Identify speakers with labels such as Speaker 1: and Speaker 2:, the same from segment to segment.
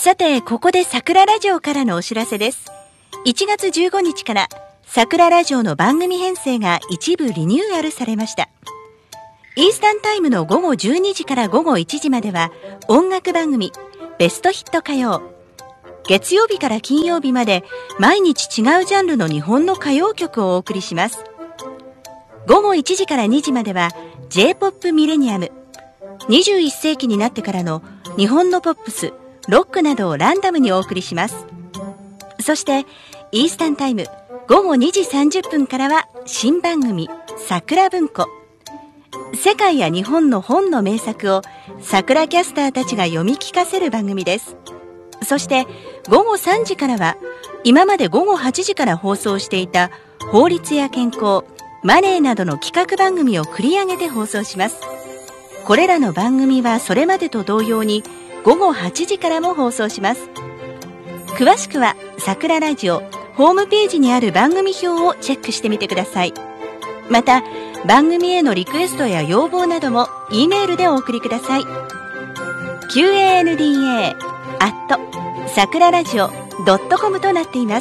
Speaker 1: さて、ここで桜ラジオからのお知らせです。1月15日から桜ラジオの番組編成が一部リニューアルされました。イースタンタイムの午後12時から午後1時までは音楽番組ベストヒット歌謡。月曜日から金曜日まで毎日違うジャンルの日本の歌謡曲をお送りします。午後1時から2時までは J-POP ミレニアム。21世紀になってからの日本のポップス、ロックなどをランダムにお送りします。そしてイースタンタイム午後2時30分からは新番組桜文庫。世界や日本の本の名作を桜キャスターたちが読み聞かせる番組です。そして午後3時からは今まで午後8時から放送していた法律や健康、マネーなどの企画番組を繰り上げて放送します。これらの番組はそれまでと同様に午後8時からも放送します。詳しくは桜ラジオホームページにある番組表をチェックしてみてください。また番組へのリクエストや要望なども E メールでお送りください。 QANDA@sakuraradio.com となっています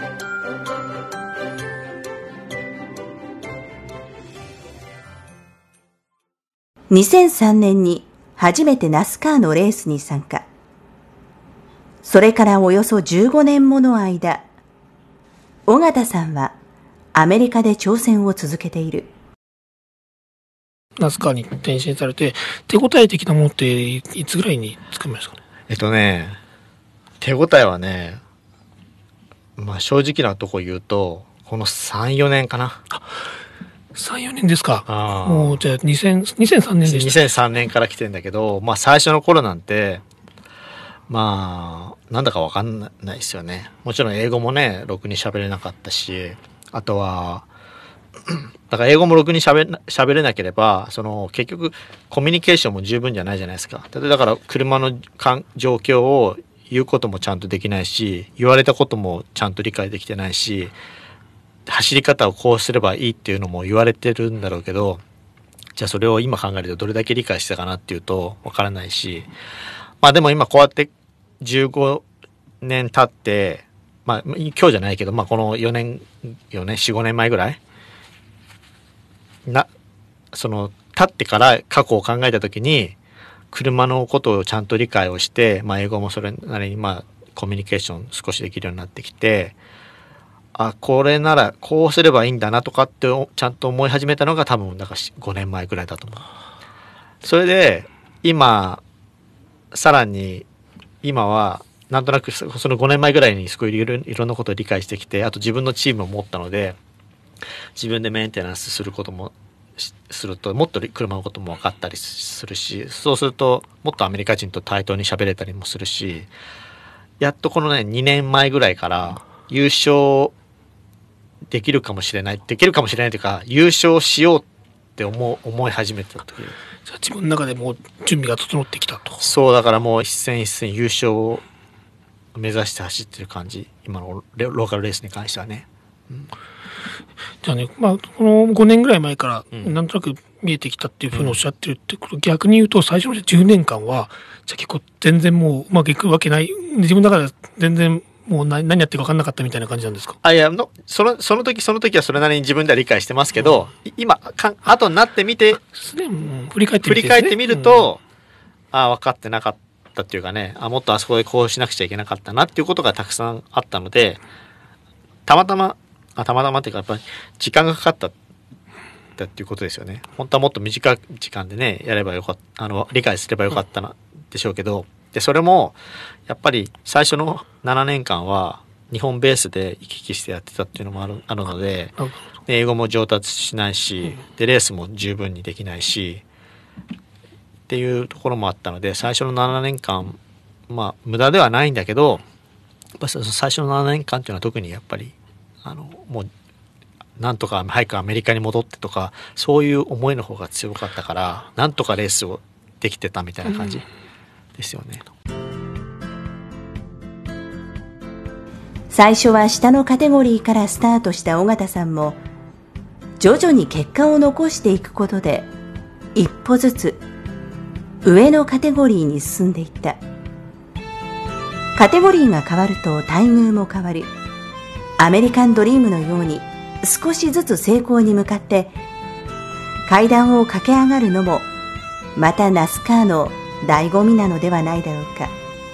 Speaker 1: 。2003年に初めてナスカーのレースに参加。それからおよそ15年もの間、尾形さんはアメリカで挑戦を続けている。
Speaker 2: ナスカーに転身されて、手応え的なものっていつぐらいにつかみましたかね。
Speaker 3: 手応えはね、正直なとこ言うと、この3、4年かな。
Speaker 2: 3、4年ですか。もうじゃあ2003年でした。
Speaker 3: 2003年から来てんだけど、最初の頃なんて、なんだかわかんないですよね。もちろん英語もね、ろくに喋れなかったし、あとは、だから英語もろくに喋れなければ、結局コミュニケーションも十分じゃないじゃないですか。だから車の状況を言うこともちゃんとできないし、言われたこともちゃんと理解できてないし、走り方をこうすればいいっていうのも言われてるんだろうけど、じゃあそれを今考えるとどれだけ理解してたかなっていうとわからないし、でも今こうやって15年経って、今日じゃないけど、この4年、4、5年前ぐらい経ってから過去を考えたときに、車のことをちゃんと理解をして、英語もそれなりにコミュニケーション少しできるようになってきて、これならこうすればいいんだなとかってちゃんと思い始めたのが多分だから5年前ぐらいだと思う。それで今さらに今はなんとなくその5年前ぐらいにすごいいろんなことを理解してきて、あと自分のチームを持ったので、自分でメンテナンスすることもするともっと車のことも分かったりするし、そうするともっとアメリカ人と対等に喋れたりもするし、やっとこのね2年前ぐらいから優勝できるかもしれないというか、優勝しようって思い始めた時、
Speaker 2: じゃあ自分の中でもう準備が整ってきたと。
Speaker 3: そうだからもう一戦一戦優勝を目指して走ってる感じ、今のローカルレースに関してはね。
Speaker 2: じゃあね、この5年ぐらい前からなんとなく見えてきたっていうふうにおっしゃってるってこと、逆に言うと最初の10年間はじゃあ結構全然もううまくいくわけない、自分の中で全然もう何やってるか分かんなかったみたいな感じなんですか？
Speaker 3: いや、その時はそれなりに自分では理解してますけど、今後になってみて、
Speaker 2: 振り返ってみ
Speaker 3: ると、分かってなかったっていうかね、もっとあそこでこうしなくちゃいけなかったなっていうことがたくさんあったので、たまたまっていうかやっぱり時間がかかったっていうことですよね。本当はもっと短い時間でねやればよかった、理解すればよかったなでしょうけど、でそれもやっぱり最初の7年間は日本ベースで行き来してやってたっていうのもあるので、英語も上達しないし、でレースも十分にできないしっていうところもあったので、最初の7年間無駄ではないんだけど、やっぱ最初の7年間っていうのは特にやっぱりもうなんとか早くアメリカに戻ってとか、そういう思いの方が強かったから、なんとかレースをできてたみたいな感じですよね。
Speaker 1: 最初は下のカテゴリーからスタートした尾形さんも、徐々に結果を残していくことで一歩ずつ上のカテゴリーに進んでいった。 カテゴリーが変わると待遇も変わる。アメリカンドリームのように少しずつ成功に向かって階段を駆け上がるのもまたナスカーの醍醐味なのではないだろうか。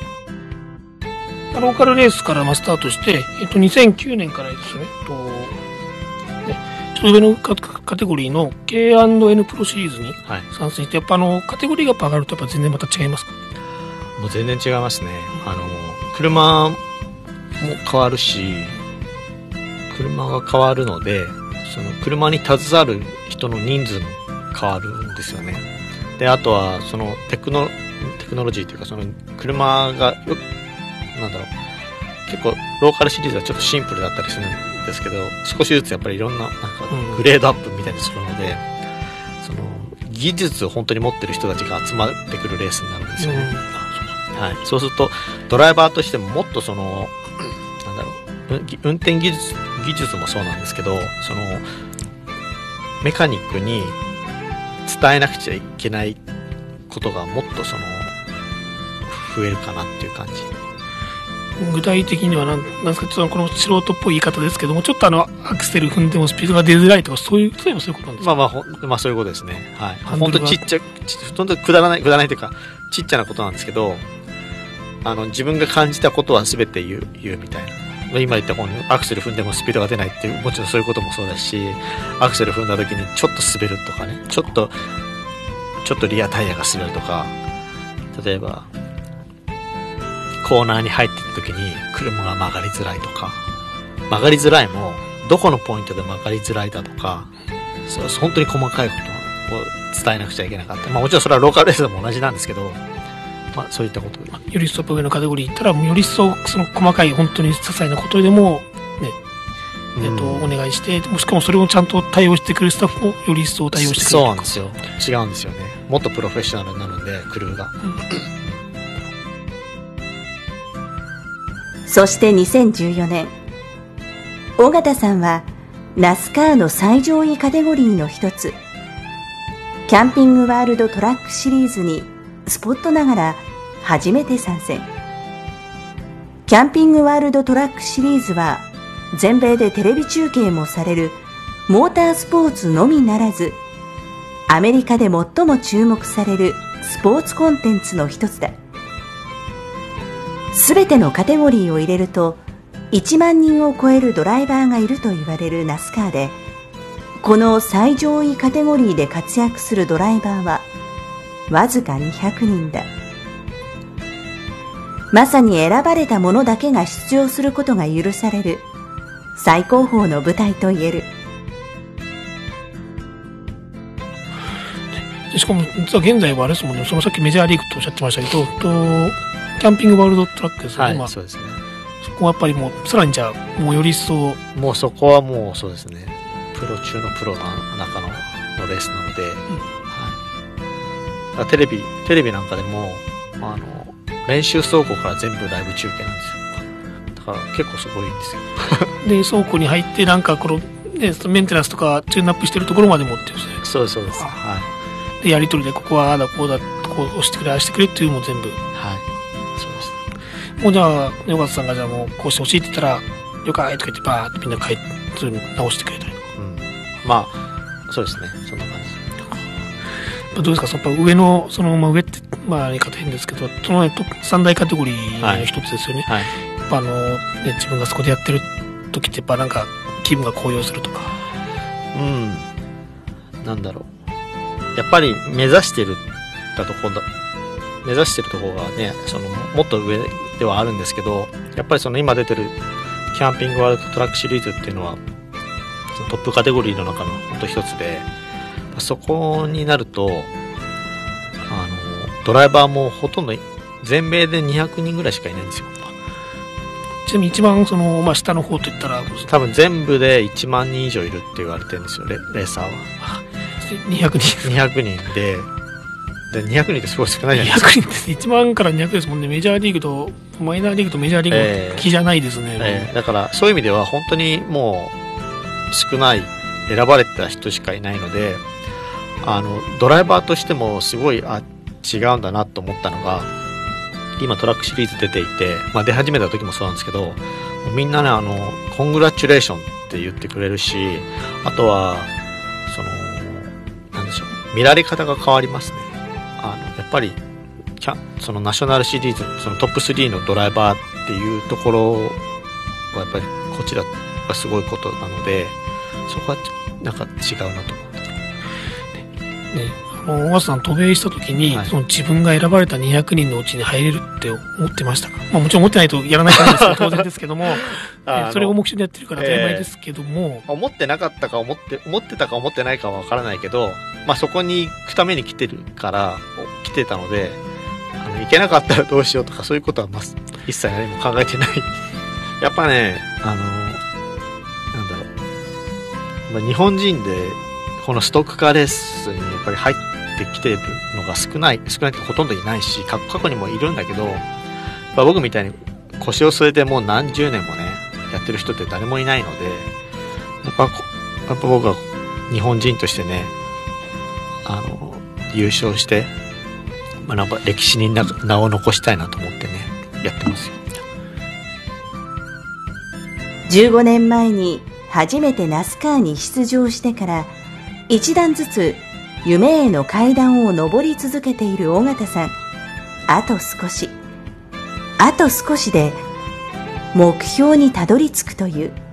Speaker 2: ローカルレースからスタートして、2009年からですね、ちょっと上のカテゴリーの K&N プロシリーズに参戦して、やっぱカテゴリーが上がるとやっぱ全然また違いますか？
Speaker 3: もう全然違いますね。車も変わるし、車が変わるので、その車に携わる人の人数も変わるんですよね。で、あとはそのテクノロジーというか、その車がなんだろう、結構ローカルシリーズはちょっとシンプルだったりするんですけど、少しずつやっぱりいろんなグレードアップみたいにするので、その技術を本当に持ってる人たちが集まってくるレースになるんですよね。はい、そうするとドライバーとしてももっとそのなんだろう、運転技術もそうなんですけど、そのメカニックに伝えなくちゃいけないことがもっとその増えるかなっていう感じ。
Speaker 2: 具体的にはなんですか、この素人っぽい言い方ですけども、ちょっとアクセル踏んでもスピードが出づらいとか、そういうことなんですか？
Speaker 3: まあそういうことですね。はい。本当に本当にくだらないというか、ちっちゃなことなんですけど、自分が感じたことは全て言うみたいな。今言ったこのアクセル踏んでもスピードが出ないっていう、もちろんそういうこともそうだし、アクセル踏んだ時にちょっと滑るとかね、ちょっとリアタイヤが滑るとか、例えばコーナーに入っていった時に車が曲がりづらいとか、曲がりづらいもどこのポイントで曲がりづらいだとか、そう本当に細かいことを伝えなくちゃいけなかった。もちろんそれはローカルレースでも同じなんですけど、そういったこと。
Speaker 2: より一層上のカテゴリー行ったら、より一層その細かい本当に些細なことでもね、お願いして、しかもそれをちゃんと対応してくれるスタッフもより一層対応してくれる。
Speaker 3: そうなんですよ。違うんですよね。もっとプロフェッショナルになるんで、クルーが。
Speaker 1: そして2014年、尾形さんはナスカーの最上位カテゴリーの一つ、キャンピングワールドトラックシリーズにスポットながら初めて参戦。キャンピングワールドトラックシリーズは全米でテレビ中継もされるモータースポーツのみならず、アメリカで最も注目されるスポーツコンテンツの一つだ。すべてのカテゴリーを入れると1万人を超えるドライバーがいると言われるナスカーで、この最上位カテゴリーで活躍するドライバーはわずか200人だ。まさに選ばれた者だけが出場することが許される最高峰の舞台と言える。
Speaker 2: しかも実は現在はあれですもんね、そのさっきメジャーリーグとおっしゃってましたけど、キャンピングワールドトラックですね。
Speaker 3: はい、そうですね。
Speaker 2: そこはやっぱりもうさらにじゃあもうより一層、
Speaker 3: もうそこはもうそうですね、プロ中のプロの中のレースなので、はい、テレビなんかでも練習走行から全部ライブ中継なんですよ。だから結構すごいんですよ。
Speaker 2: で倉庫に入ってなんかこの、ね、メンテナンスとかチューンアップしてるところまで持ってるんですね。
Speaker 3: そうです。はい。
Speaker 2: でやり取りでここはああだこうだこう押してくれああしてくれっていうのも全部。
Speaker 3: はい。そうです。
Speaker 2: もうじゃあ尾形さんがじゃあもうこうしてほしいって言ったら了解とか言ってバーッとみんなそれ直してくれたりとか。
Speaker 3: まあそうですね、そんな感じ。
Speaker 2: どうですか、その上のその上って言い方変ですけど、その三大カテゴリーの一つですよね。はい、やっぱね、自分がそこでやってる時ってやっぱなんか気分が高揚するとか。
Speaker 3: なんだろう。やっぱり目指してるところがね、もっと上ではあるんですけど、やっぱり今出てるキャンピングワールドトラックシリーズっていうのはトップカテゴリーの中の本当一つで、そこになるとドライバーもほとんど全米で200人ぐらいしかいないんですよ。
Speaker 2: ちなみに一番下の方といったら
Speaker 3: 多分全部で1万人以上いるって言われてるんですよ、レーサーは。
Speaker 2: 200
Speaker 3: 人で200人ってすごい少ないじゃないですか。
Speaker 2: 200人です。1万から200ですもんね。メジャーリーグとマイナーリーグとメジャーリーグの比じゃないですね。
Speaker 3: だからそういう意味では本当にもう少ない選ばれた人しかいないので、ドライバーとしてもすごい違うんだなと思ったのが、 今トラックシリーズ出ていて、出始めた時もそうなんですけど、みんなね、コングラチュレーションって言ってくれるし、あとは、なんでしょう、見られ方が変わりますね。やっぱり、そのナショナルシリーズ、そのトップ3のドライバーっていうところは、やっぱりこちらがすごいことなので、そこはなんか違うなと思って。
Speaker 2: 小笠さん渡米した時に、その自分が選ばれた200人のうちに入れるって思ってましたか？もちろん思ってないとやらないからです当然ですけども、それを目標でやってるから当たり前ですけども、
Speaker 3: 思ってなかったか思ってたか思ってないかはわからないけど、そこに行くために来てたので、行けなかったらどうしようとかそういうことは一切何も考えてない。やっぱね、なんだろう、日本人でこのストックカーレースにやっぱり入ってきてるのが少ないってほとんどいないし、過去にもいるんだけど、僕みたいに腰を据えてもう何十年もね、やってる人って誰もいないので、やっぱ僕は日本人としてね、優勝して、なんか歴史に名を残したいなと思ってね、やってますよ。
Speaker 1: 15年前に初めてナスカーに出場してから一段ずつ夢への階段を上り続けている尾形さん。あと少しで目標にたどり着くという